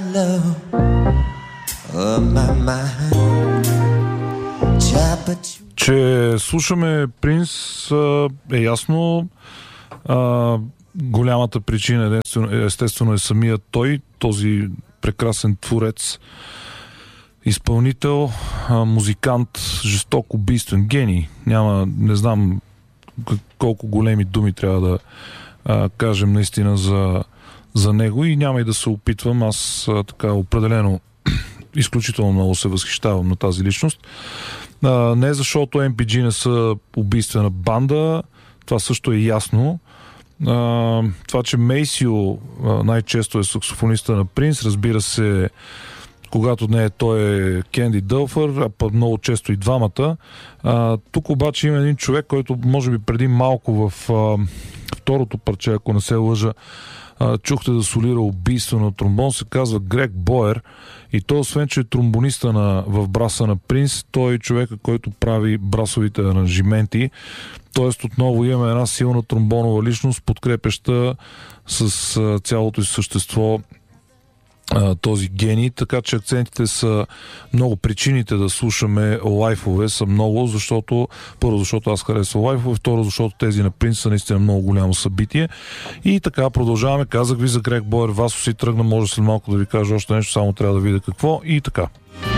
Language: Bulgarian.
love on my mind. Че слушаме Принс е ясно. Голямата причина естествено е самият той, този прекрасен творец, изпълнител, музикант, жесток, убийствен гений. Не знам колко големи думи трябва да кажем наистина за него и няма и да се опитвам. Аз така определено изключително много се възхищавам на тази личност. Не защото MPG не са убийствена банда, това също е ясно. Това, че Мейсио най-често е саксофониста на Принс, разбира се, когато не е той е Кенди Дълфър, а пък много често и двамата. Тук обаче има един човек, който може би преди малко в второто парче, ако не се лъжа, чухте да солира убийство на тромбон, се казва Грег Бойер и той, освен че е тромбониста в браса на Принс, той е човека, който прави брасовите аранжименти. Тоест отново имаме една силна тромбонова личност, подкрепяща с цялото си същество този гений, така че акцентите са много, причините да слушаме лайфове са много, първо защото аз харесвам лайфове, второ защото тези на Принс са наистина много голямо събитие. И така продължаваме, казах ви за Грег Бойер, Васо си тръгна, може след малко да ви кажа още нещо, само трябва да видя какво и така.